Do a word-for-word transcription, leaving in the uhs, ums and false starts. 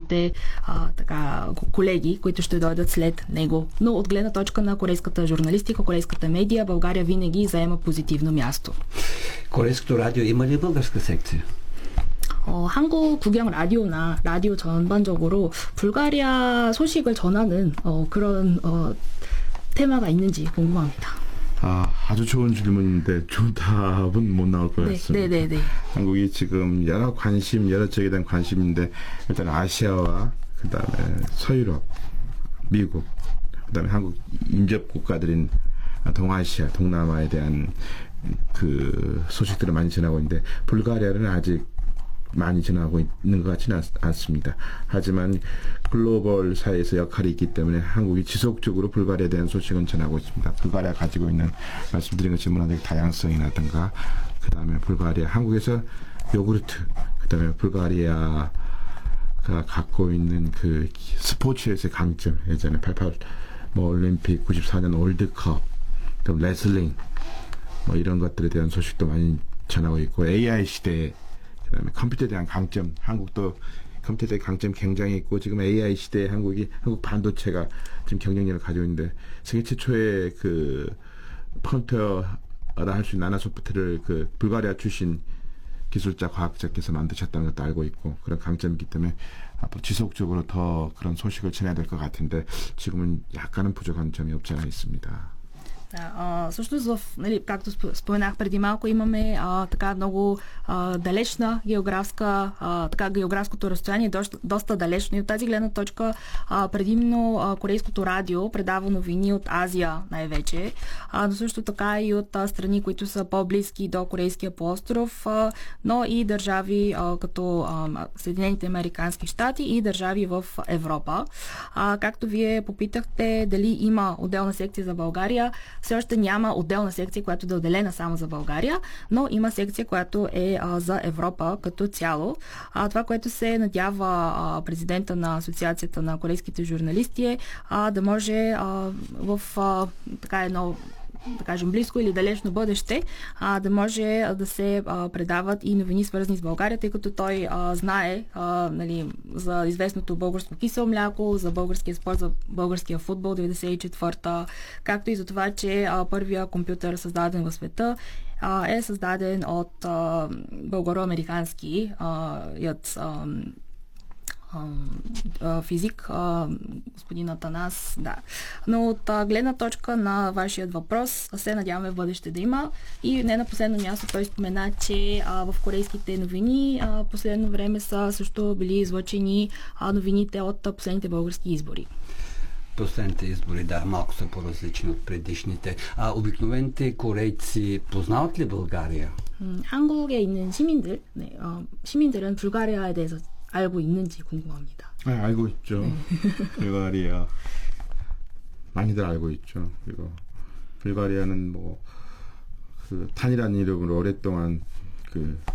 неговите а, така, колеги, които ще дойдат след него. Но от гледна точка на корейската журналистика, корейската медия, България винаги заема позитивно място. Корейското радио има ли българска секция? 어, 한국 국영 라디오나 라디오 전반적으로 불가리아 소식을 전하는 어, 그런 어, 테마가 있는지 궁금합니다. 아, 아주 좋은 질문인데 좋은 답은 못 나올 것 네, 같습니다. 네, 네, 네. 한국이 지금 여러 관심, 여러 쪽에 대한 관심인데 일단 아시아와 그다음에 서유럽, 미국, 그다음에 한국 인접 국가들인 동아시아, 동남아에 대한 그 소식들을 많이 전하고 있는데 불가리아는 아직 많이 전하고 있는 것 같지는 않습니다. 하지만 글로벌 사회에서 역할이 있기 때문에 한국이 지속적으로 불가리아에 대한 소식은 전하고 있습니다. 불가리아 가지고 있는 말씀드린 것처럼 문화적 다양성이라든가 그 다음에 불가리아 한국에서 요구르트 그 다음에 불가리아가 갖고 있는 그 스포츠에서의 강점 예전에 팔십팔 뭐 올림픽 구십사 년 월드컵 또 레슬링 뭐 이런 것들에 대한 소식도 많이 전하고 있고 에이아이 시대에 그다음에 컴퓨터에 대한 강점, 한국도 컴퓨터에 대한 강점 굉장히 있고 지금 에이아이 시대에 한국이 한국 반도체가 지금 경쟁력을 가지고 있는데 세계 최초의 그 컴퓨터라 할 수 있는 나노소프트를 그 불가리아 출신 기술자 과학자께서 만드셨다는 것도 알고 있고 그런 강점이 있기 때문에 앞으로 지속적으로 더 그런 소식을 전해야 될 것 같은데 지금은 약간은 부족한 점이 없지 않아 있습니다. Да, а, всъщност, в, нали, както споменах преди малко, имаме а, така много а, далечна географска, а, така географското разстояние е доста, доста далечно и от тази гледна точка а, предимно а, корейското радио предава новини от Азия най-вече, а, но също така и от а, страни, които са по-близки до Корейския полуостров, а, но и държави а, като а, Съединените американски щати и държави в Европа. А, както вие попитахте дали има отделна секция за България, все още няма отделна секция, която да е отделена само за България, но има секция, която е а, за Европа като цяло. А, това, което се надява а, президента на Асоциацията на корейските журналисти е а, да може а, в а, така едно да кажем близко или далечно бъдеще, а, да може да се а, предават и новини свързани с България, тъй като той а, знае а, нали, за известното българско кисело мляко, за българския спорт, за българския футбол деветдесет и четвърта, както и за това, че а, първия компютър създаден в света а, е създаден от а, българо-американски а, ят, а, физик, господин Атанас, да. Но от гледна точка на вашият въпрос, се надяваме в бъдеще да има. И не на последно място той спомена, че в корейските новини последно време са също били излъчени новините от последните български избори. Последните избори, да, малко са по-различни от предишните. А обикновените корейци познават ли България? 음, 한국에 있는 시민들, 네, 어, 시민들은 불가리아에 대해서 알고 있는지 궁금합니다. 아, 알고 있죠. 네. 불가리아 많이들 알고 있죠. 그리고 불가리아는 뭐 그 탄이라는 이름으로 오랫동안 그